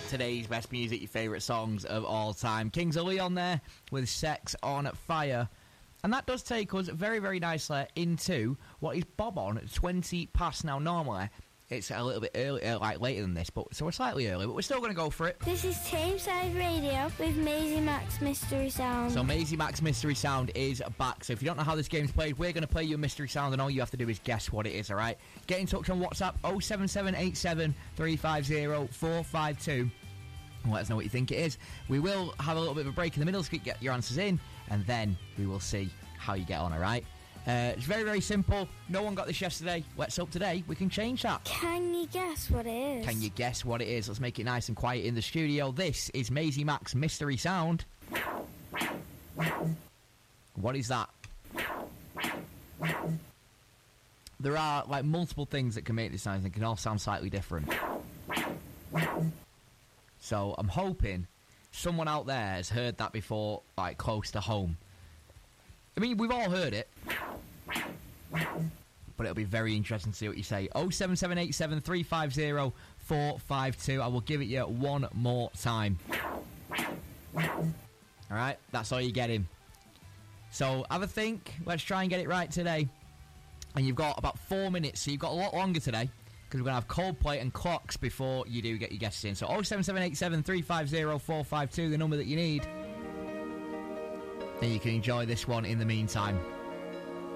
today's best music, your favourite songs of all time. Kings of Leon there with Sex on Fire. And that does take us very, very nicely into what is bob on at 20 past now. Normally, it's a little bit early, like later than this, so we're slightly early, but we're still going to go for it. This is Tameside Radio with Maisie Max Mystery Sound. So Maisie Max Mystery Sound is back. So if you don't know how this game's played, we're going to play you a mystery sound, and all you have to do is guess what it is, all right? Get in touch on WhatsApp 07787 350 452. Let us know what you think it is. We will have a little bit of a break in the middle to get your answers in, and then we will see how you get on, all right? It's very, very simple. No one got this yesterday. Let's hope today we can change that. Can you guess what it is? Can you guess what it is? Let's make it nice and quiet in the studio. This is Maisie Max Mystery Sound. What is that? There are like multiple things that can make this sound and can all sound slightly different. So I'm hoping someone out there has heard that before, like close to home. I mean, we've all heard it, but it'll be very interesting to see what you say. 07787 350 452. I will give it you one more time. Alright, that's all you're getting. So have a think. Let's try and get it right today. And you've got about 4 minutes, so you've got a lot longer today, because we're going to have Coldplay and clocks before you do get your guesses in. So 07787 350 452, the number that you need. And you can enjoy this one in the meantime.